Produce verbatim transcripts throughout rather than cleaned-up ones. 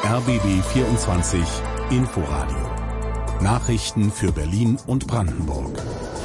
R B B vierundzwanzig Inforadio. Nachrichten für Berlin und Brandenburg.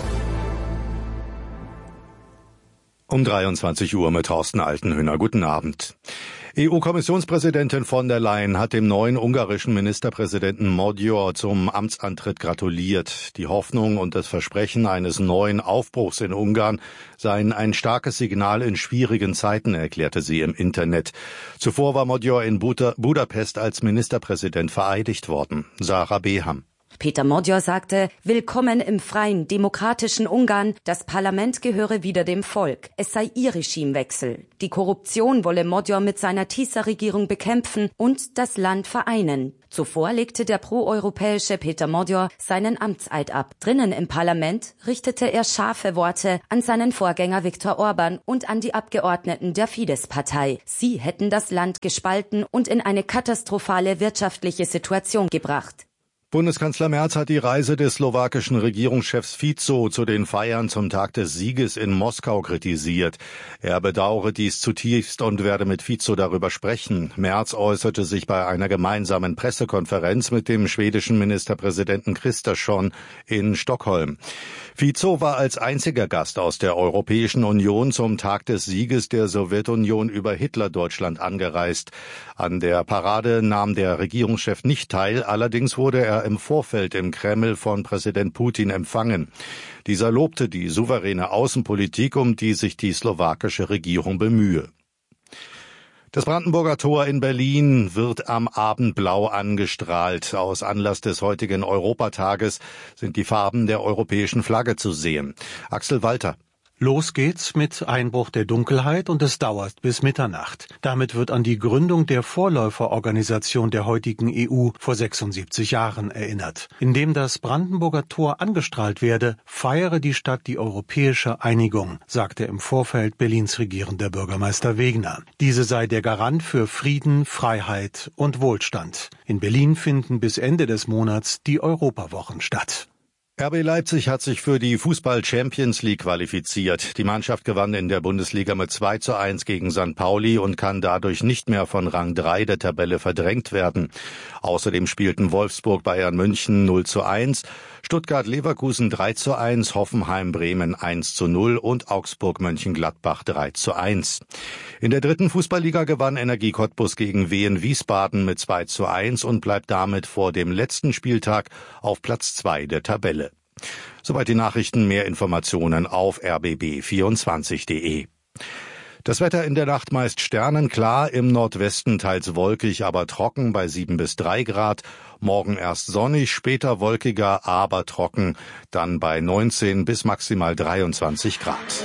Um dreiundzwanzig Uhr mit Thorsten Altenhöhner. Guten Abend. E U-Kommissionspräsidentin von der Leyen hat dem neuen ungarischen Ministerpräsidenten Magyar zum Amtsantritt gratuliert. Die Hoffnung und das Versprechen eines neuen Aufbruchs in Ungarn seien ein starkes Signal in schwierigen Zeiten, erklärte sie im Internet. Zuvor war Magyar in Buda- Budapest als Ministerpräsident vereidigt worden. Sarah Beham. Peter Magyar sagte, willkommen im freien, demokratischen Ungarn, das Parlament gehöre wieder dem Volk. Es sei ihr Regimewechsel. Die Korruption wolle Magyar mit seiner TISA-Regierung bekämpfen und das Land vereinen. Zuvor legte der proeuropäische Peter Magyar seinen Amtseid ab. Drinnen im Parlament richtete er scharfe Worte an seinen Vorgänger Viktor Orban und an die Abgeordneten der Fidesz-Partei. Sie hätten das Land gespalten und in eine katastrophale wirtschaftliche Situation gebracht. Bundeskanzler Merz hat die Reise des slowakischen Regierungschefs Fico zu den Feiern zum Tag des Sieges in Moskau kritisiert. Er bedauere dies zutiefst und werde mit Fico darüber sprechen. Merz äußerte sich bei einer gemeinsamen Pressekonferenz mit dem schwedischen Ministerpräsidenten Kristersson in Stockholm. Fico war als einziger Gast aus der Europäischen Union zum Tag des Sieges der Sowjetunion über Hitlerdeutschland angereist. An der Parade nahm der Regierungschef nicht teil, allerdings wurde er im Vorfeld im Kreml von Präsident Putin empfangen. Dieser lobte die souveräne Außenpolitik, um die sich die slowakische Regierung bemühe. Das Brandenburger Tor in Berlin wird am Abend blau angestrahlt. Aus Anlass des heutigen Europatages sind die Farben der europäischen Flagge zu sehen. Axel Walter. Los geht's mit Einbruch der Dunkelheit und es dauert bis Mitternacht. Damit wird an die Gründung der Vorläuferorganisation der heutigen E U vor sechsundsiebzig Jahren erinnert. Indem das Brandenburger Tor angestrahlt werde, feiere die Stadt die europäische Einigung, sagte im Vorfeld Berlins regierender Bürgermeister Wegener. Diese sei der Garant für Frieden, Freiheit und Wohlstand. In Berlin finden bis Ende des Monats die Europawochen statt. R B Leipzig hat sich für die Fußball-Champions League qualifiziert. Die Mannschaft gewann in der Bundesliga mit zwei zu eins gegen Sankt Pauli und kann dadurch nicht mehr von Rang drei der Tabelle verdrängt werden. Außerdem spielten Wolfsburg Bayern München null zu eins, Stuttgart Leverkusen drei zu eins, Hoffenheim Bremen eins zu null und Augsburg Mönchengladbach drei zu eins. In der dritten Fußballliga gewann Energie Cottbus gegen Wien Wiesbaden mit zwei zu eins und bleibt damit vor dem letzten Spieltag auf Platz zwei der Tabelle. Soweit die Nachrichten, mehr Informationen auf r b b vierundzwanzig punkt de. Das Wetter in der Nacht meist sternenklar, im Nordwesten teils wolkig, aber trocken bei sieben bis drei Grad. Morgen erst sonnig, später wolkiger, aber trocken, dann bei neunzehn bis maximal dreiundzwanzig Grad.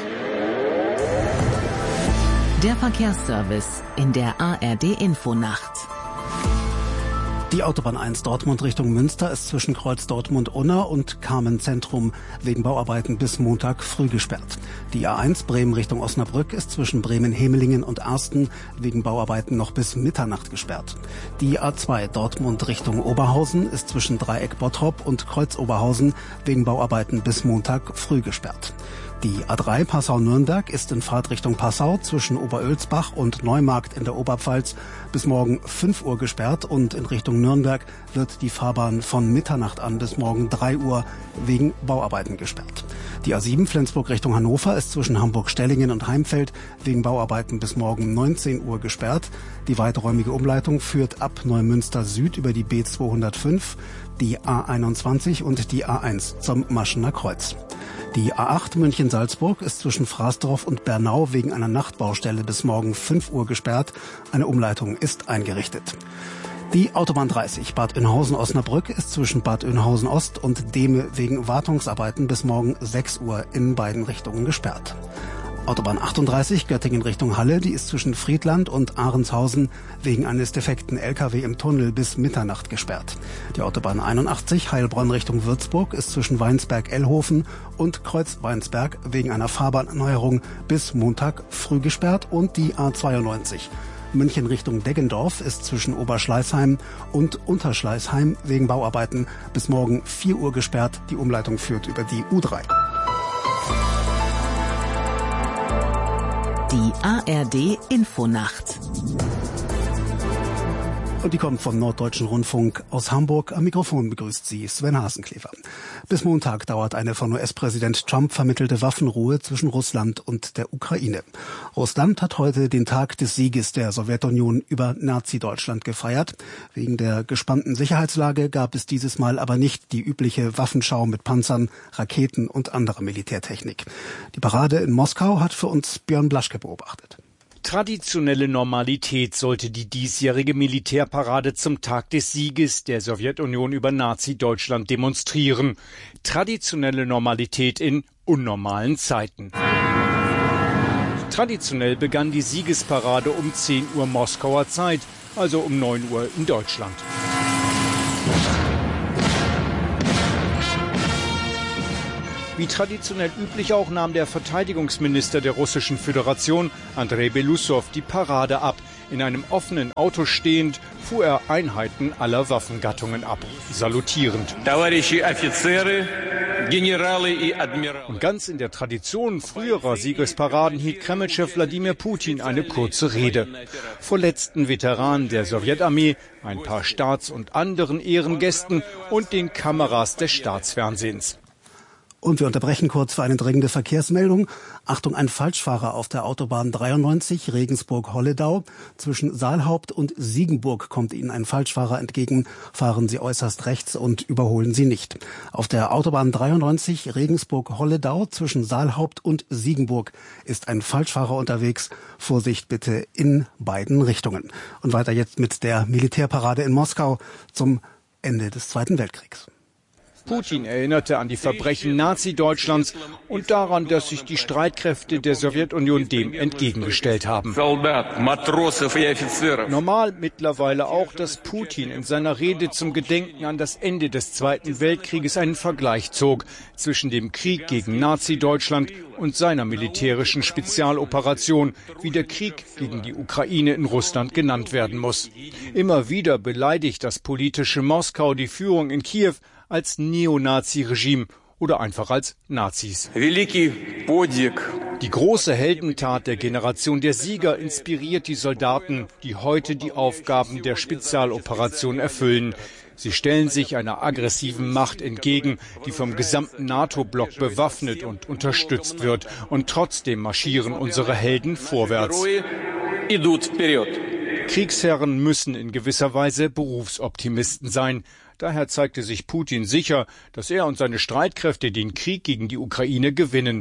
Der Verkehrsservice in der A R D-Infonacht. Die Autobahn eins Dortmund Richtung Münster ist zwischen Kreuz Dortmund-Unna und Carmen-Zentrum wegen Bauarbeiten bis Montag früh gesperrt. Die A eins Bremen Richtung Osnabrück ist zwischen Bremen-Hemelingen und Arsten wegen Bauarbeiten noch bis Mitternacht gesperrt. Die A zwei Dortmund Richtung Oberhausen ist zwischen Dreieck Bottrop und Kreuz Oberhausen wegen Bauarbeiten bis Montag früh gesperrt. Die A drei Passau-Nürnberg ist in Fahrtrichtung Passau zwischen Oberölsbach und Neumarkt in der Oberpfalz bis morgen fünf Uhr gesperrt und in Richtung Nürnberg wird die Fahrbahn von Mitternacht an bis morgen drei Uhr wegen Bauarbeiten gesperrt. Die A sieben Flensburg Richtung Hannover ist zwischen Hamburg-Stellingen und Heimfeld wegen Bauarbeiten bis morgen neunzehn Uhr gesperrt. Die weiträumige Umleitung führt ab Neumünster Süd über die B zweihundertfünf, die A einundzwanzig und die A eins zum Maschener Kreuz. Die A acht München-Salzburg ist zwischen Fraßdorf und Bernau wegen einer Nachtbaustelle bis morgen fünf Uhr gesperrt. Eine Umleitung ist eingerichtet. Die Autobahn dreißig Bad Oeynhausen-Osnabrück ist zwischen Bad Oeynhausen-Ost und Dehme wegen Wartungsarbeiten bis morgen sechs Uhr in beiden Richtungen gesperrt. Autobahn achtunddreißig Göttingen Richtung Halle, die ist zwischen Friedland und Ahrenshausen wegen eines defekten L K W im Tunnel bis Mitternacht gesperrt. Die Autobahn einundachtzig Heilbronn Richtung Würzburg ist zwischen Weinsberg-Ellhofen und Kreuz-Weinsberg wegen einer Fahrbahnerneuerung bis Montag früh gesperrt und die A zweiundneunzig München Richtung Deggendorf ist zwischen Oberschleißheim und Unterschleißheim wegen Bauarbeiten bis morgen vier Uhr gesperrt. Die Umleitung führt über die U drei. Die A R D Infonacht. Und die kommt vom Norddeutschen Rundfunk aus Hamburg. Am Mikrofon begrüßt sie Sven Hasenklever. Bis Montag dauert eine von U S-Präsident Trump vermittelte Waffenruhe zwischen Russland und der Ukraine. Russland hat heute den Tag des Sieges der Sowjetunion über Nazi-Deutschland gefeiert. Wegen der gespannten Sicherheitslage gab es dieses Mal aber nicht die übliche Waffenschau mit Panzern, Raketen und anderer Militärtechnik. Die Parade in Moskau hat für uns Björn Blaschke beobachtet. Traditionelle Normalität sollte die diesjährige Militärparade zum Tag des Sieges der Sowjetunion über Nazi-Deutschland demonstrieren. Traditionelle Normalität in unnormalen Zeiten. Traditionell begann die Siegesparade um zehn Uhr Moskauer Zeit, also um neun Uhr in Deutschland. Wie traditionell üblich auch nahm der Verteidigungsminister der Russischen Föderation, Andrei Beloussow, die Parade ab. In einem offenen Auto stehend fuhr er Einheiten aller Waffengattungen ab, salutierend. Und ganz in der Tradition früherer Siegesparaden hielt Kremlchef Wladimir Putin eine kurze Rede. Vor letzten Veteranen der Sowjetarmee, ein paar Staats- und anderen Ehrengästen und den Kameras des Staatsfernsehens. Und wir unterbrechen kurz für eine dringende Verkehrsmeldung. Achtung, ein Falschfahrer auf der Autobahn dreiundneunzig Regensburg-Holledau. Zwischen Saalhaupt und Siegenburg kommt Ihnen ein Falschfahrer entgegen. Fahren Sie äußerst rechts und überholen Sie nicht. Auf der Autobahn dreiundneunzig Regensburg-Holledau zwischen Saalhaupt und Siegenburg ist ein Falschfahrer unterwegs. Vorsicht bitte in beiden Richtungen. Und weiter jetzt mit der Militärparade in Moskau zum Ende des Zweiten Weltkriegs. Putin erinnerte an die Verbrechen Nazi-Deutschlands und daran, dass sich die Streitkräfte der Sowjetunion dem entgegengestellt haben. Normal mittlerweile auch, dass Putin in seiner Rede zum Gedenken an das Ende des Zweiten Weltkrieges einen Vergleich zog zwischen dem Krieg gegen Nazi-Deutschland und seiner militärischen Spezialoperation, wie der Krieg gegen die Ukraine in Russland genannt werden muss. Immer wieder beleidigt das politische Moskau die Führung in Kiew als Neonazi-Regime oder einfach als Nazis. Die große Heldentat der Generation der Sieger inspiriert die Soldaten, die heute die Aufgaben der Spezialoperation erfüllen. Sie stellen sich einer aggressiven Macht entgegen, die vom gesamten NATO-Block bewaffnet und unterstützt wird. Und trotzdem marschieren unsere Helden vorwärts. Kriegsherren müssen in gewisser Weise Berufsoptimisten sein. Daher zeigte sich Putin sicher, dass er und seine Streitkräfte den Krieg gegen die Ukraine gewinnen.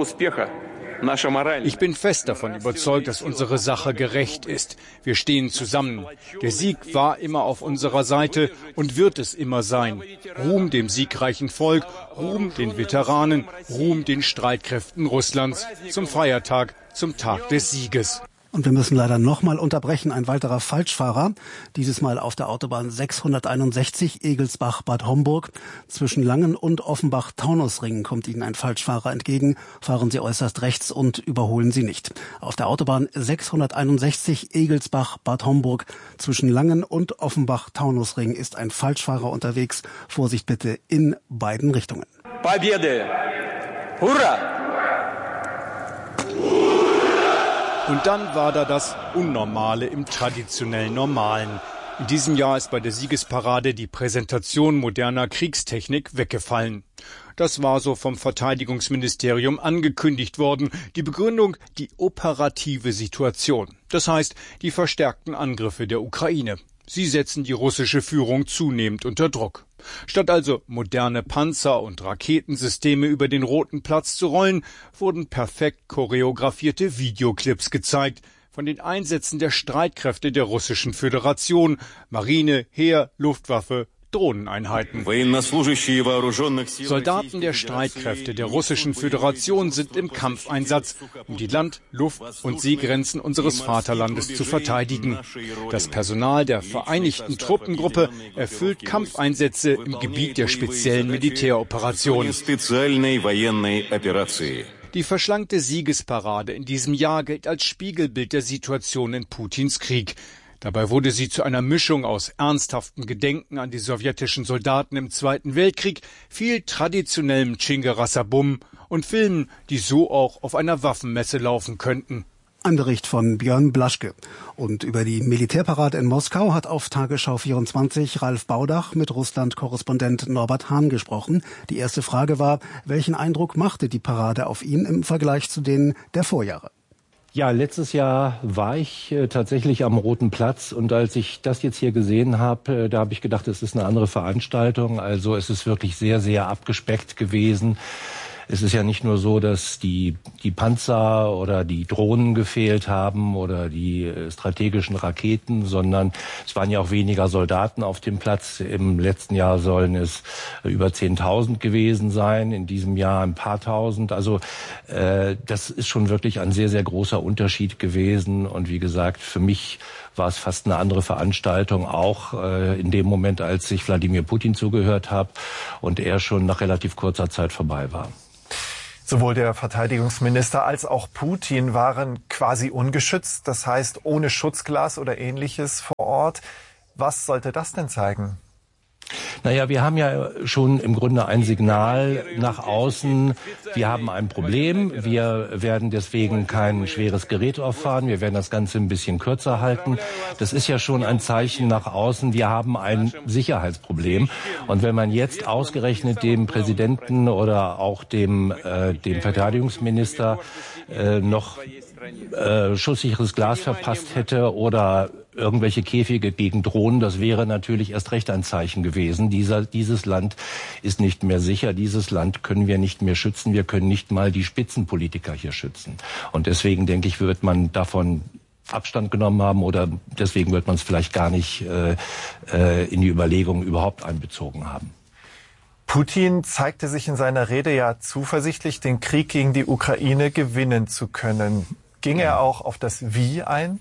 Ich bin fest davon überzeugt, dass unsere Sache gerecht ist. Wir stehen zusammen. Der Sieg war immer auf unserer Seite und wird es immer sein. Ruhm dem siegreichen Volk, Ruhm den Veteranen, Ruhm den Streitkräften Russlands zum Feiertag, zum Tag des Sieges. Und wir müssen leider nochmal unterbrechen. Ein weiterer Falschfahrer, dieses Mal auf der Autobahn sechshunderteinundsechzig Egelsbach-Bad Homburg. Zwischen Langen und Offenbach-Taunusring kommt Ihnen ein Falschfahrer entgegen. Fahren Sie äußerst rechts und überholen Sie nicht. Auf der Autobahn sechshunderteinundsechzig Egelsbach-Bad Homburg zwischen Langen und Offenbach-Taunusring ist ein Falschfahrer unterwegs. Vorsicht bitte in beiden Richtungen. Победы! Hurra! Und dann war da das Unnormale im traditionell Normalen. In diesem Jahr ist bei der Siegesparade die Präsentation moderner Kriegstechnik weggefallen. Das war so vom Verteidigungsministerium angekündigt worden. Die Begründung, die operative Situation. Das heißt, die verstärkten Angriffe der Ukraine. Sie setzen die russische Führung zunehmend unter Druck. Statt also moderne Panzer und Raketensysteme über den Roten Platz zu rollen, wurden perfekt choreografierte Videoclips gezeigt von den Einsätzen der Streitkräfte der Russischen Föderation, Marine, Heer, Luftwaffe, Drohneneinheiten. Soldaten der Streitkräfte der Russischen Föderation sind im Kampfeinsatz, um die Land-, Luft- und Seegrenzen unseres Vaterlandes zu verteidigen. Das Personal der Vereinigten Truppengruppe erfüllt Kampfeinsätze im Gebiet der speziellen Militäroperationen. Die verschlankte Siegesparade in diesem Jahr gilt als Spiegelbild der Situation in Putins Krieg. Dabei wurde sie zu einer Mischung aus ernsthaftem Gedenken an die sowjetischen Soldaten im Zweiten Weltkrieg, viel traditionellem Tschingerassabum und Filmen, die so auch auf einer Waffenmesse laufen könnten. Ein Bericht von Björn Blaschke. Und über die Militärparade in Moskau hat auf Tagesschau vierundzwanzig Ralf Baudach mit Russland-Korrespondent Norbert Hahn gesprochen. Die erste Frage war, welchen Eindruck machte die Parade auf ihn im Vergleich zu denen der Vorjahre? Ja, letztes Jahr war ich äh, tatsächlich am Roten Platz und als ich das jetzt hier gesehen habe, äh, da habe ich gedacht, es ist eine andere Veranstaltung. Also es ist wirklich sehr, sehr abgespeckt gewesen. Es ist ja nicht nur so, dass die, die Panzer oder die Drohnen gefehlt haben oder die äh, strategischen Raketen, sondern es waren ja auch weniger Soldaten auf dem Platz. Im letzten Jahr sollen es äh, über zehntausend gewesen sein, in diesem Jahr ein paar tausend. Also äh, das ist schon wirklich ein sehr, sehr großer Unterschied gewesen. Und wie gesagt, für mich war es fast eine andere Veranstaltung, auch äh, in dem Moment, als ich Wladimir Putin zugehört habe und er schon nach relativ kurzer Zeit vorbei war. Sowohl der Verteidigungsminister als auch Putin waren quasi ungeschützt, das heißt ohne Schutzglas oder Ähnliches vor Ort. Was sollte das denn zeigen? Naja, wir haben ja schon im Grunde ein Signal nach außen. Wir haben ein Problem. Wir werden deswegen kein schweres Gerät auffahren. Wir werden das Ganze ein bisschen kürzer halten. Das ist ja schon ein Zeichen nach außen. Wir haben ein Sicherheitsproblem. Und wenn man jetzt ausgerechnet dem Präsidenten oder auch dem, äh, dem Verteidigungsminister äh, noch äh, schusssicheres Glas verpasst hätte oder irgendwelche Käfige gegen Drohnen, das wäre natürlich erst recht ein Zeichen gewesen. Dieser, dieses Land ist nicht mehr sicher. Dieses Land können wir nicht mehr schützen. Wir können nicht mal die Spitzenpolitiker hier schützen. Und deswegen, denke ich, wird man davon Abstand genommen haben oder deswegen wird man es vielleicht gar nicht äh, äh, in die Überlegungen überhaupt einbezogen haben. Putin zeigte sich in seiner Rede ja zuversichtlich, den Krieg gegen die Ukraine gewinnen zu können. Ging er auch auf das Wie ein?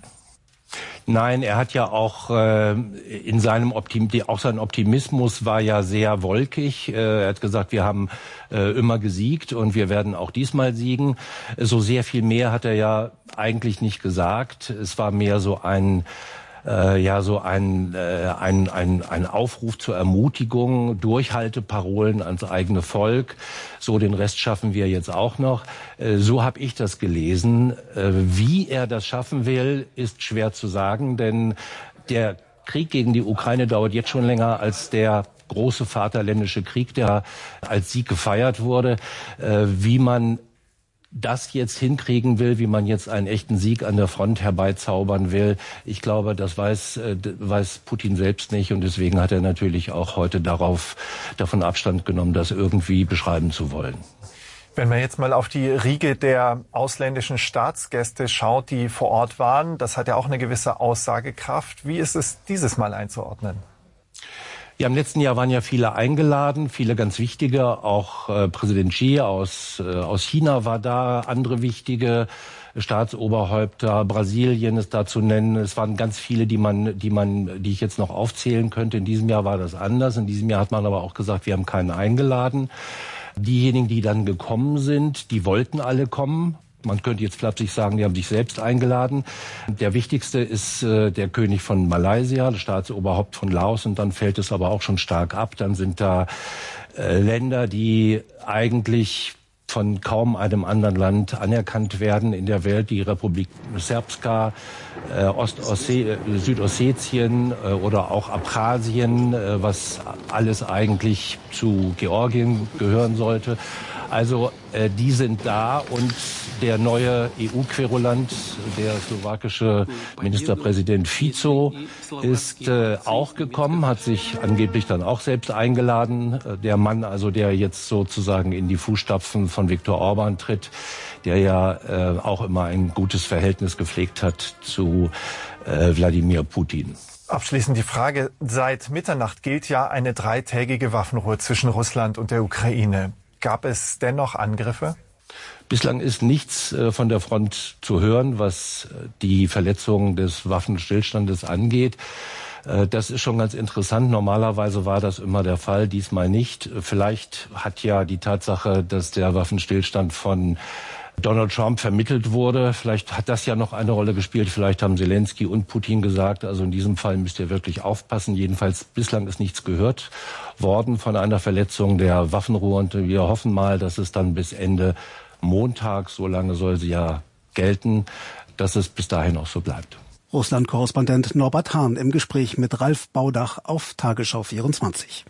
Nein, er hat ja auch äh, in seinem Optim auch sein Optimismus war ja sehr wolkig. Äh, er hat gesagt, wir haben äh, immer gesiegt und wir werden auch diesmal siegen. So sehr viel mehr hat er ja eigentlich nicht gesagt. Es war mehr so ein Äh, ja, so ein, äh, ein, ein, ein Aufruf zur Ermutigung, Durchhalteparolen ans eigene Volk. So, den Rest schaffen wir jetzt auch noch. Äh, so habe ich das gelesen. Äh, wie er das schaffen will, ist schwer zu sagen, denn der Krieg gegen die Ukraine dauert jetzt schon länger als der große Vaterländische Krieg, der als Sieg gefeiert wurde. Äh, wie man das jetzt hinkriegen will, wie man jetzt einen echten Sieg an der Front herbeizaubern will. Ich glaube, das weiß, äh, weiß Putin selbst nicht und deswegen hat er natürlich auch heute darauf, davon Abstand genommen, das irgendwie beschreiben zu wollen. Wenn man jetzt mal auf die Riege der ausländischen Staatsgäste schaut, die vor Ort waren, das hat ja auch eine gewisse Aussagekraft. Wie ist es dieses Mal einzuordnen? Ja, im letzten Jahr waren ja viele eingeladen, viele ganz wichtige, auch äh, Präsident Xi aus, äh, aus China war da, andere wichtige Staatsoberhäupter, Brasilien ist da zu nennen. Es waren ganz viele, die man, die man, die ich jetzt noch aufzählen könnte. In diesem Jahr war das anders. In diesem Jahr hat man aber auch gesagt, wir haben keinen eingeladen. Diejenigen, die dann gekommen sind, die wollten alle kommen. Man könnte jetzt flapsig sagen, die haben sich selbst eingeladen. Der wichtigste ist äh, der König von Malaysia, das Staatsoberhaupt von Laos. Und dann fällt es aber auch schon stark ab. Dann sind da äh, Länder, die eigentlich von kaum einem anderen Land anerkannt werden in der Welt. Die Republik Srpska, äh, Ostosset- Südossetien äh, oder auch Abchasien, äh, was alles eigentlich zu Georgien gehören sollte. Also äh, die sind da und der neue E U-Querulant, der slowakische Ministerpräsident Fico, ist äh, auch gekommen, hat sich angeblich dann auch selbst eingeladen. Äh, der Mann, also der jetzt sozusagen in die Fußstapfen von Viktor Orban tritt, der ja äh, auch immer ein gutes Verhältnis gepflegt hat zu äh, Wladimir Putin. Abschließend die Frage, seit Mitternacht gilt ja eine dreitägige Waffenruhe zwischen Russland und der Ukraine. Gab es dennoch Angriffe? Bislang ist nichts äh, von der Front zu hören, was äh, die Verletzung des Waffenstillstandes angeht. Äh, das ist schon ganz interessant. Normalerweise war das immer der Fall, diesmal nicht. Vielleicht hat ja die Tatsache, dass der Waffenstillstand von Donald Trump vermittelt wurde, vielleicht hat das ja noch eine Rolle gespielt. Vielleicht haben Zelensky und Putin gesagt, also in diesem Fall müsst ihr wirklich aufpassen. Jedenfalls bislang ist nichts gehört worden von einer Verletzung der Waffenruhe. Und wir hoffen mal, dass es dann bis Ende Montag, so lange soll sie ja gelten, dass es bis dahin auch so bleibt. Russland-Korrespondent Norbert Hahn im Gespräch mit Ralf Baudach auf Tagesschau vierundzwanzig.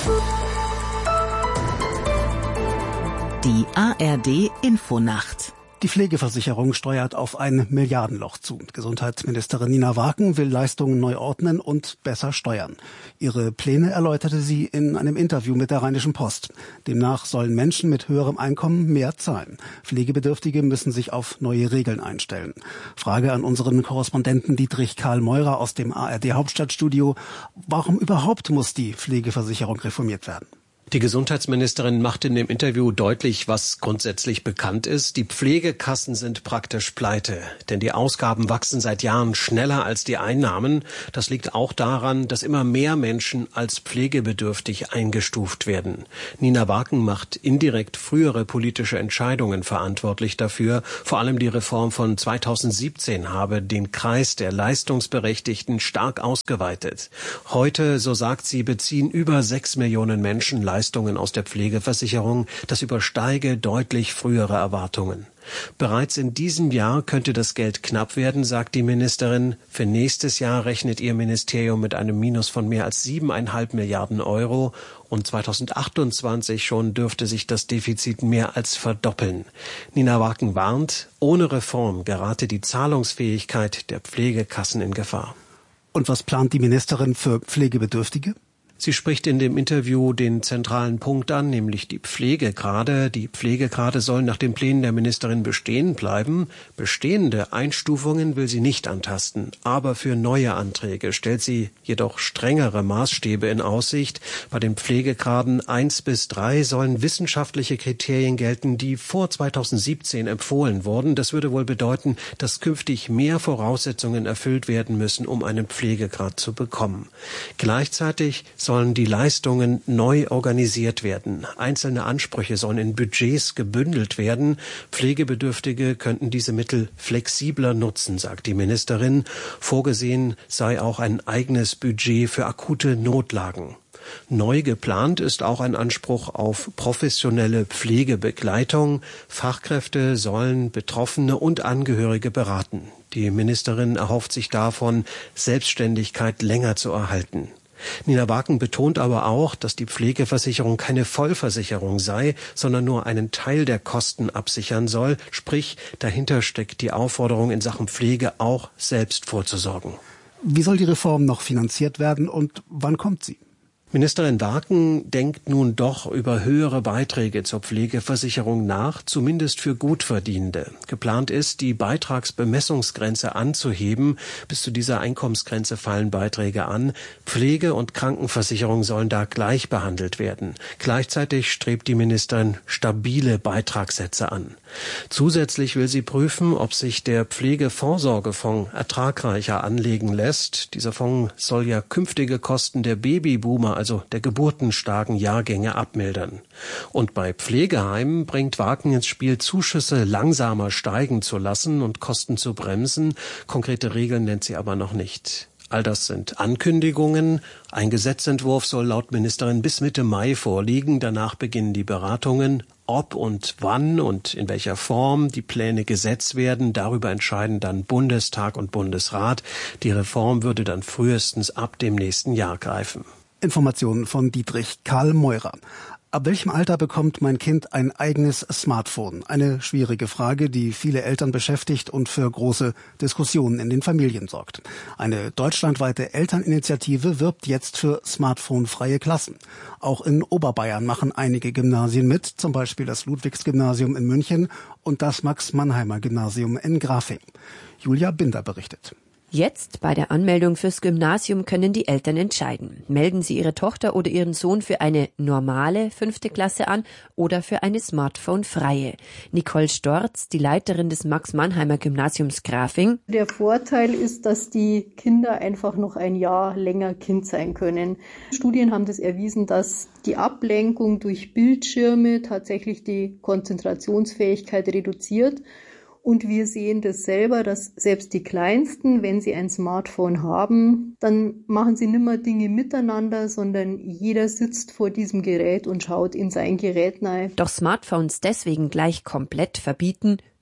Die A R D Infonacht. Die Pflegeversicherung steuert auf ein Milliardenloch zu. Gesundheitsministerin Nina Waken will Leistungen neu ordnen und besser steuern. Ihre Pläne erläuterte sie in einem Interview mit der Rheinischen Post. Demnach sollen Menschen mit höherem Einkommen mehr zahlen. Pflegebedürftige müssen sich auf neue Regeln einstellen. Frage an unseren Korrespondenten Dietrich Karl Meurer aus dem A R D Hauptstadtstudio. Warum überhaupt muss die Pflegeversicherung reformiert werden? Die Gesundheitsministerin macht in dem Interview deutlich, was grundsätzlich bekannt ist. Die Pflegekassen sind praktisch pleite, denn die Ausgaben wachsen seit Jahren schneller als die Einnahmen. Das liegt auch daran, dass immer mehr Menschen als pflegebedürftig eingestuft werden. Nina Waken macht indirekt frühere politische Entscheidungen verantwortlich dafür. Vor allem die Reform von zweitausendsiebzehn habe den Kreis der Leistungsberechtigten stark ausgeweitet. Heute, so sagt sie, beziehen über sechs Millionen Menschen Leistungen Leistungen aus der Pflegeversicherung, das übersteige deutlich frühere Erwartungen. Bereits in diesem Jahr könnte das Geld knapp werden, sagt die Ministerin. Für nächstes Jahr rechnet ihr Ministerium mit einem Minus von mehr als siebeneinhalb Milliarden Euro und zweitausendachtundzwanzig schon dürfte sich das Defizit mehr als verdoppeln. Nina Waken warnt, ohne Reform gerate die Zahlungsfähigkeit der Pflegekassen in Gefahr. Und was plant die Ministerin für Pflegebedürftige? Sie spricht in dem Interview den zentralen Punkt an, nämlich die Pflegegrade. Die Pflegegrade sollen nach den Plänen der Ministerin bestehen bleiben. Bestehende Einstufungen will sie nicht antasten. Aber für neue Anträge stellt sie jedoch strengere Maßstäbe in Aussicht. Bei den Pflegegraden eins bis drei sollen wissenschaftliche Kriterien gelten, die vor zweitausendsiebzehn empfohlen wurden. Das würde wohl bedeuten, dass künftig mehr Voraussetzungen erfüllt werden müssen, um einen Pflegegrad zu bekommen. Gleichzeitig soll sollen die Leistungen neu organisiert werden. Einzelne Ansprüche sollen in Budgets gebündelt werden. Pflegebedürftige könnten diese Mittel flexibler nutzen, sagt die Ministerin. Vorgesehen sei auch ein eigenes Budget für akute Notlagen. Neu geplant ist auch ein Anspruch auf professionelle Pflegebegleitung. Fachkräfte sollen Betroffene und Angehörige beraten. Die Ministerin erhofft sich davon, Selbstständigkeit länger zu erhalten. Nina Waken betont aber auch, dass die Pflegeversicherung keine Vollversicherung sei, sondern nur einen Teil der Kosten absichern soll. Sprich, dahinter steckt die Aufforderung, in Sachen Pflege auch selbst vorzusorgen. Wie soll die Reform noch finanziert werden und wann kommt sie? Ministerin Waken denkt nun doch über höhere Beiträge zur Pflegeversicherung nach, zumindest für Gutverdienende. Geplant ist, die Beitragsbemessungsgrenze anzuheben. Bis zu dieser Einkommensgrenze fallen Beiträge an. Pflege- und Krankenversicherung sollen da gleich behandelt werden. Gleichzeitig strebt die Ministerin stabile Beitragssätze an. Zusätzlich will sie prüfen, ob sich der Pflegevorsorgefonds ertragreicher anlegen lässt. Dieser Fonds soll ja künftige Kosten der Babyboomer, also der geburtenstarken Jahrgänge, abmildern. Und bei Pflegeheimen bringt Waken ins Spiel, Zuschüsse langsamer steigen zu lassen und Kosten zu bremsen. Konkrete Regeln nennt sie aber noch nicht. All das sind Ankündigungen. Ein Gesetzentwurf soll laut Ministerin bis Mitte Mai vorliegen. Danach beginnen die Beratungen. Ob und wann und in welcher Form die Pläne Gesetz werden, darüber entscheiden dann Bundestag und Bundesrat. Die Reform würde dann frühestens ab dem nächsten Jahr greifen. Informationen von Dietrich Karl Meurer. Ab welchem Alter bekommt mein Kind ein eigenes Smartphone? Eine schwierige Frage, die viele Eltern beschäftigt und für große Diskussionen in den Familien sorgt. Eine deutschlandweite Elterninitiative wirbt jetzt für smartphonefreie Klassen. Auch in Oberbayern machen einige Gymnasien mit, zum Beispiel das Ludwigsgymnasium in München und das Max-Mannheimer-Gymnasium in Grafing. Julia Binder berichtet. Jetzt bei der Anmeldung fürs Gymnasium können die Eltern entscheiden. Melden sie ihre Tochter oder ihren Sohn für eine normale fünfte Klasse an oder für eine Smartphone-freie. Nicole Storz, die Leiterin des Max-Mannheimer-Gymnasiums Grafing. Der Vorteil ist, dass die Kinder einfach noch ein Jahr länger Kind sein können. Studien haben das erwiesen, dass die Ablenkung durch Bildschirme tatsächlich die Konzentrationsfähigkeit reduziert. Und wir sehen das selber, dass selbst die Kleinsten, wenn sie ein Smartphone haben, dann machen sie nicht mehr Dinge miteinander, sondern jeder sitzt vor diesem Gerät und schaut in sein Gerät rein. Doch Smartphones deswegen gleich komplett verbieten,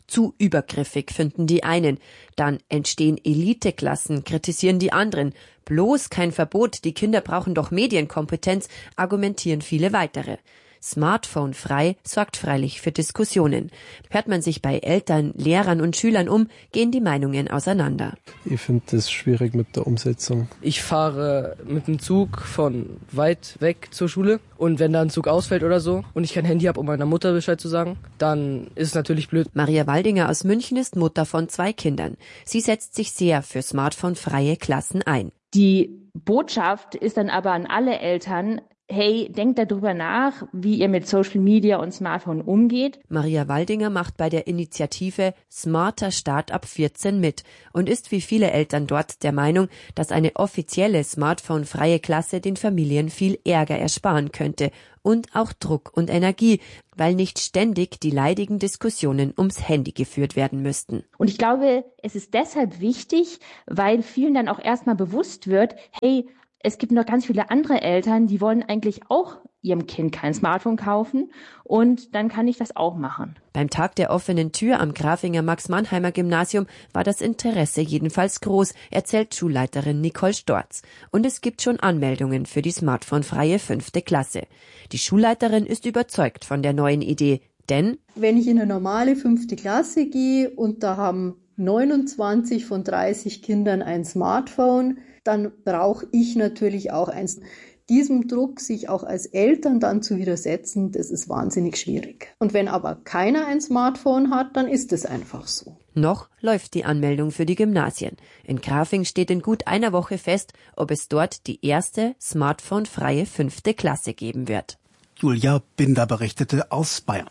Zu übergriffig finden die einen. Dann entstehen Eliteklassen, kritisieren die anderen. Bloß kein Verbot, die Kinder brauchen doch Medienkompetenz, argumentieren viele weitere. Smartphone frei sorgt freilich für Diskussionen. Hört man sich bei Eltern, Lehrern und Schülern um, gehen die Meinungen auseinander. Ich finde das schwierig mit der Umsetzung. Ich fahre mit dem Zug von weit weg zur Schule und wenn da ein Zug ausfällt oder so und ich kein Handy habe, um meiner Mutter Bescheid zu sagen, dann ist es natürlich blöd. Maria Waldinger aus München ist Mutter von zwei Kindern. Sie setzt sich sehr für smartphone-freie Klassen ein. Die Botschaft ist dann aber an alle Eltern: Hey, denkt darüber nach, wie ihr mit Social Media und Smartphone umgeht. Maria Waldinger macht bei der Initiative Smarter Start ab vierzehn mit und ist wie viele Eltern dort der Meinung, dass eine offizielle Smartphone-freie Klasse den Familien viel Ärger ersparen könnte und auch Druck und Energie, weil nicht ständig die leidigen Diskussionen ums Handy geführt werden müssten. Und ich glaube, es ist deshalb wichtig, weil vielen dann auch erstmal bewusst wird, hey, es gibt noch ganz viele andere Eltern, die wollen eigentlich auch ihrem Kind kein Smartphone kaufen und dann kann ich das auch machen. Beim Tag der offenen Tür am Grafinger Max-Mannheimer-Gymnasium war das Interesse jedenfalls groß, erzählt Schulleiterin Nicole Storz. Und es gibt schon Anmeldungen für die smartphonefreie fünfte Klasse. Die Schulleiterin ist überzeugt von der neuen Idee, denn wenn ich in eine normale fünfte Klasse gehe und da haben neunundzwanzig von dreißig Kindern ein Smartphone, dann brauche ich natürlich auch eins. Diesem Druck, sich auch als Eltern dann zu widersetzen, das ist wahnsinnig schwierig. Und wenn aber keiner ein Smartphone hat, dann ist es einfach so. Noch läuft die Anmeldung für die Gymnasien. In Grafing steht in gut einer Woche fest, ob es dort die erste smartphone-freie fünfte Klasse geben wird. Julia Binder berichtete aus Bayern.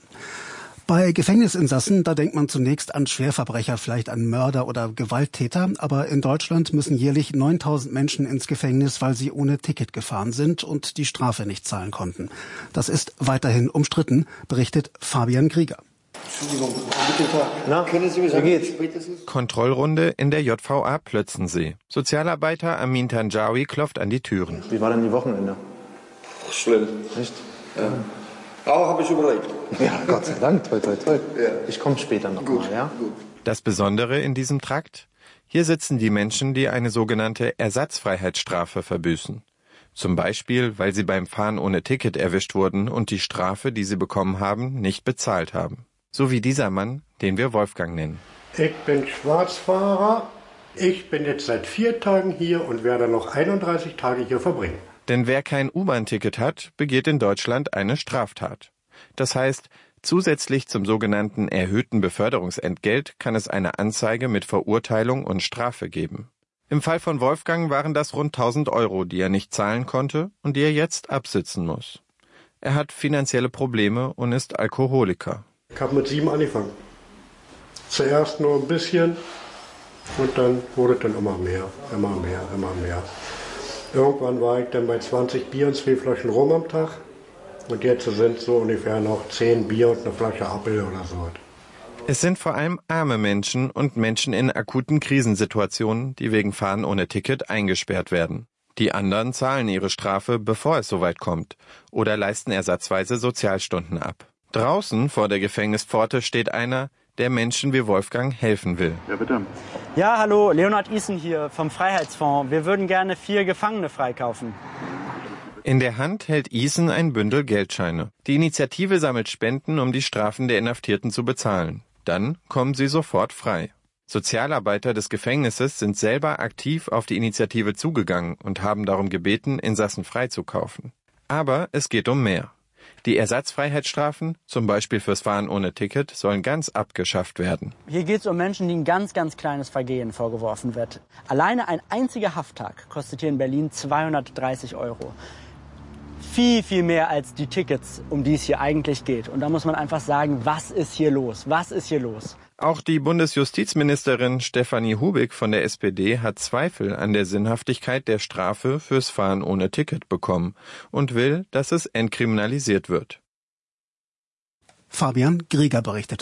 Bei Gefängnisinsassen, da denkt man zunächst an Schwerverbrecher, vielleicht an Mörder oder Gewalttäter. Aber in Deutschland müssen jährlich neuntausend Menschen ins Gefängnis, weil sie ohne Ticket gefahren sind und die Strafe nicht zahlen konnten. Das ist weiterhin umstritten, berichtet Fabian Krieger. Entschuldigung, guten Tag. Na, können Sie mir sagen, wie geht's? Kontrollrunde in der J V A Plötzensee. Sozialarbeiter Amin Tanjawi klopft an die Türen. Wie war denn die Wochenende? Schlimm. Echt? Ja. Aber habe ich überlebt. Ja, Gott sei Dank, toi, toi, toi. Ja. Ich komme später noch gut, mal, ja? Gut. Das Besondere in diesem Trakt? Hier sitzen die Menschen, die eine sogenannte Ersatzfreiheitsstrafe verbüßen. Zum Beispiel, weil sie beim Fahren ohne Ticket erwischt wurden und die Strafe, die sie bekommen haben, nicht bezahlt haben. So wie dieser Mann, den wir Wolfgang nennen. Ich bin Schwarzfahrer. Ich bin jetzt seit vier Tagen hier und werde noch einunddreißig Tage hier verbringen. Denn wer kein U-Bahn-Ticket hat, begeht in Deutschland eine Straftat. Das heißt, zusätzlich zum sogenannten erhöhten Beförderungsentgelt kann es eine Anzeige mit Verurteilung und Strafe geben. Im Fall von Wolfgang waren das rund tausend Euro, die er nicht zahlen konnte und die er jetzt absitzen muss. Er hat finanzielle Probleme und ist Alkoholiker. Ich habe mit sieben angefangen. Zuerst nur ein bisschen und dann wurde es dann immer mehr, immer mehr, immer mehr. Irgendwann war ich dann bei zwanzig Bier und zwei Flaschen Rum am Tag. Und jetzt sind so ungefähr noch zehn Bier und eine Flasche Apfel oder so. Es sind vor allem arme Menschen und Menschen in akuten Krisensituationen, die wegen Fahren ohne Ticket eingesperrt werden. Die anderen zahlen ihre Strafe, bevor es soweit kommt, oder leisten ersatzweise Sozialstunden ab. Draußen vor der Gefängnispforte steht einer, der Menschen wie Wolfgang helfen will. Ja, bitte. Ja, hallo, Leonhard Isen hier vom Freiheitsfonds. Wir würden gerne vier Gefangene freikaufen. In der Hand hält Isen ein Bündel Geldscheine. Die Initiative sammelt Spenden, um die Strafen der Inhaftierten zu bezahlen. Dann kommen sie sofort frei. Sozialarbeiter des Gefängnisses sind selber aktiv auf die Initiative zugegangen und haben darum gebeten, Insassen freizukaufen. Aber es geht um mehr. Die Ersatzfreiheitsstrafen, zum Beispiel fürs Fahren ohne Ticket, sollen ganz abgeschafft werden. Hier geht es um Menschen, denen ein ganz, ganz kleines Vergehen vorgeworfen wird. Alleine ein einziger Hafttag kostet hier in Berlin zweihundertdreißig Euro. Viel, viel mehr als die Tickets, um die es hier eigentlich geht. Und da muss man einfach sagen, was ist hier los? Was ist hier los? Auch die Bundesjustizministerin Stefanie Hubig von der S P D hat Zweifel an der Sinnhaftigkeit der Strafe fürs Fahren ohne Ticket bekommen und will, dass es entkriminalisiert wird. Fabian Grieger berichtete.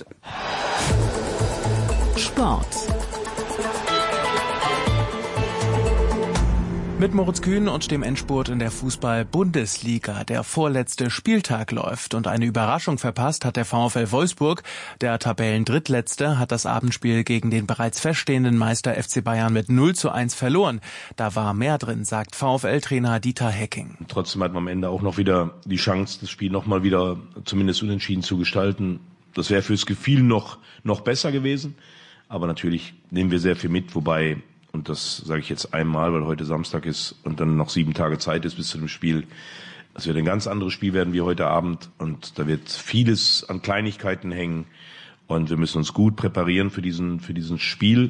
Sport. Mit Moritz Kühn und dem Endspurt in der Fußball-Bundesliga. Der vorletzte Spieltag läuft und eine Überraschung verpasst hat der VfL Wolfsburg. Der Tabellendrittletzte hat das Abendspiel gegen den bereits feststehenden Meister F C Bayern mit null zu eins verloren. Da war mehr drin, sagt VfL-Trainer Dieter Hecking. Trotzdem hat man am Ende auch noch wieder die Chance, das Spiel noch mal wieder zumindest unentschieden zu gestalten. Das wäre fürs Gefühl noch, noch besser gewesen. Aber natürlich nehmen wir sehr viel mit, wobei... Und das sage ich jetzt einmal, weil heute Samstag ist und dann noch sieben Tage Zeit ist bis zu dem Spiel. Das wird ein ganz anderes Spiel werden wie heute Abend. Und da wird vieles an Kleinigkeiten hängen. Und wir müssen uns gut präparieren für diesen, für diesen Spiel.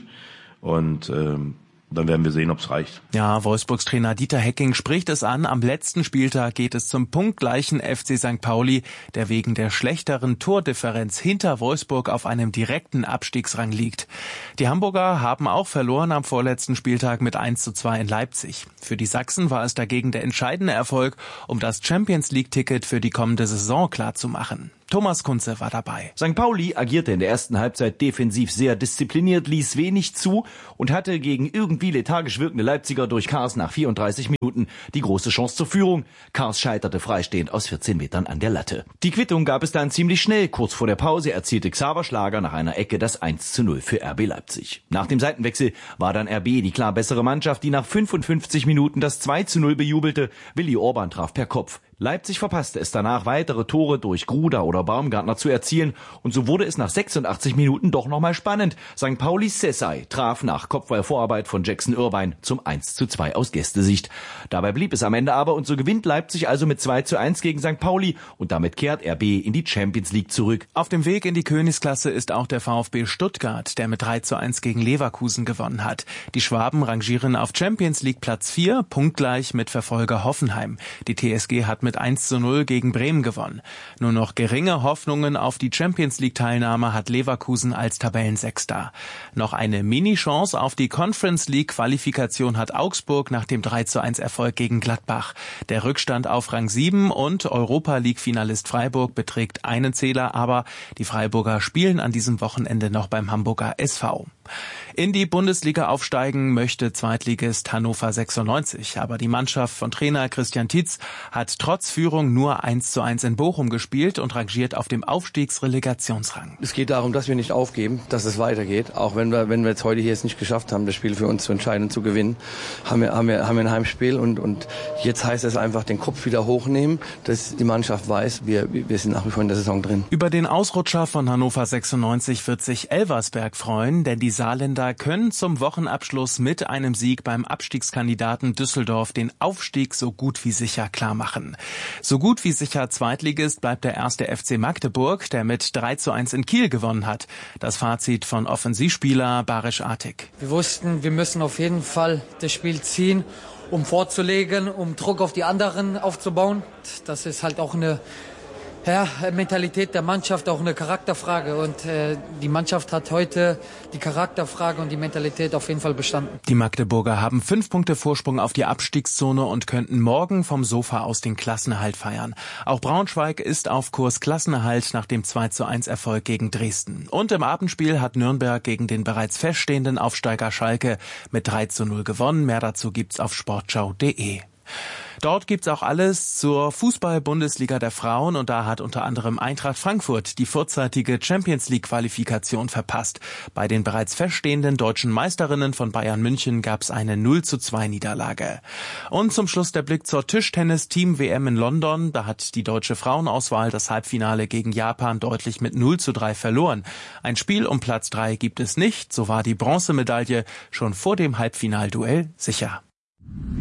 Und ähm, dann werden wir sehen, ob es reicht. Ja, Wolfsburgs Trainer Dieter Hecking spricht es an. Am letzten Spieltag geht es zum punktgleichen F C Sankt Pauli, der wegen der schlechteren Tordifferenz hinter Wolfsburg auf einem direkten Abstiegsrang liegt. Die Hamburger haben auch verloren am vorletzten Spieltag mit eins zu zwei in Leipzig. Für die Sachsen war es dagegen der entscheidende Erfolg, um das Champions-League-Ticket für die kommende Saison klarzumachen. Thomas Kunze war dabei. Sankt Pauli agierte in der ersten Halbzeit defensiv sehr diszipliniert, ließ wenig zu und hatte gegen irgendwie lethargisch wirkende Leipziger durch Kars nach vierunddreißig Minuten die große Chance zur Führung. Kars scheiterte freistehend aus vierzehn Metern an der Latte. Die Quittung gab es dann ziemlich schnell. Kurz vor der Pause erzielte Xaver Schlager nach einer Ecke das eins zu null für R B Leipzig. Nach dem Seitenwechsel war dann R B die klar bessere Mannschaft, die nach fünfundfünfzig Minuten das zwei zu null bejubelte. Willi Orban traf per Kopf. Leipzig verpasste es danach, weitere Tore durch Gruda oder Baumgartner zu erzielen, und so wurde es nach sechsundachtzig Minuten doch nochmal spannend. Sankt Paulis Sessay traf nach Kopfballvorarbeit von Jackson Irvine zum eins zu zwei aus Gästesicht. Dabei blieb es am Ende aber, und so gewinnt Leipzig also mit zwei zu eins gegen Sankt Pauli, und damit kehrt R B in die Champions League zurück. Auf dem Weg in die Königsklasse ist auch der VfB Stuttgart, der mit drei zu eins gegen Leverkusen gewonnen hat. Die Schwaben rangieren auf Champions League Platz vier, punktgleich mit Verfolger Hoffenheim. Die T S G hat mit eins zu null gegen Bremen gewonnen. Nur noch geringe Hoffnungen auf die Champions-League-Teilnahme hat Leverkusen als Tabellensechster. Noch eine Mini-Chance auf die Conference-League-Qualifikation hat Augsburg nach dem drei zu eins Erfolg gegen Gladbach. Der Rückstand auf Rang sieben und Europa-League-Finalist Freiburg beträgt einen Zähler, aber die Freiburger spielen an diesem Wochenende noch beim Hamburger S V. In die Bundesliga aufsteigen möchte Zweitligist Hannover sechsundneunzig, aber die Mannschaft von Trainer Christian Tietz hat trotz Führung nur eins zu eins in Bochum gespielt und rangiert auf dem Aufstiegsrelegationsrang. Es geht darum, dass wir nicht aufgeben, dass es weitergeht. Auch wenn wir, wenn wir jetzt heute hier es nicht geschafft haben, das Spiel für uns zu entscheiden und zu gewinnen, haben wir, haben wir, haben wir ein Heimspiel, und, und jetzt heißt es einfach, den Kopf wieder hochnehmen, dass die Mannschaft weiß, wir, wir sind nach wie vor in der Saison drin. Über den Ausrutscher von Hannover sechsundneunzig wird sich Elversberg freuen, denn die Saarländer können zum Wochenabschluss mit einem Sieg beim Abstiegskandidaten Düsseldorf den Aufstieg so gut wie sicher klar machen. So gut wie sicher Zweitligist bleibt der erste F C Magdeburg, der mit drei zu eins in Kiel gewonnen hat. Das Fazit von Offensivspieler Barisch Artig. Wir wussten, wir müssen auf jeden Fall das Spiel ziehen, um vorzulegen, um Druck auf die anderen aufzubauen. Das ist halt auch eine Ja, Mentalität der Mannschaft, auch eine Charakterfrage, und äh, die Mannschaft hat heute die Charakterfrage und die Mentalität auf jeden Fall bestanden. Die Magdeburger haben fünf Punkte Vorsprung auf die Abstiegszone und könnten morgen vom Sofa aus den Klassenerhalt feiern. Auch Braunschweig ist auf Kurs Klassenerhalt nach dem zwei zu eins Erfolg gegen Dresden. Und im Abendspiel hat Nürnberg gegen den bereits feststehenden Aufsteiger Schalke mit drei zu null gewonnen. Mehr dazu gibt's auf sportschau punkt de. Dort gibt's auch alles zur Fußball-Bundesliga der Frauen, und da hat unter anderem Eintracht Frankfurt die vorzeitige Champions-League-Qualifikation verpasst. Bei den bereits feststehenden deutschen Meisterinnen von Bayern München gab's eine null zu zwei Niederlage. Und zum Schluss der Blick zur Tischtennis-Team-W M in London. Da hat die deutsche Frauenauswahl das Halbfinale gegen Japan deutlich mit null zu drei verloren. Ein Spiel um Platz drei gibt es nicht, so war die Bronzemedaille schon vor dem Halbfinalduell sicher.